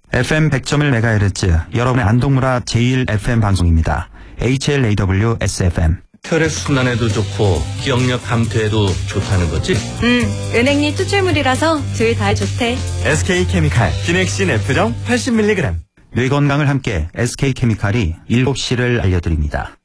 FM 100.1MHz 여러분의 안동문화 제1FM 방송입니다. HLAW SFM. 혈액 순환에도 좋고 기억력 감퇴에도 좋다는 거지? 은행잎 추출물이라서 둘 다 좋대. SK케미칼 기넥신 F정 80mg. 뇌 건강을 함께 SK케미칼이 7시를 알려드립니다.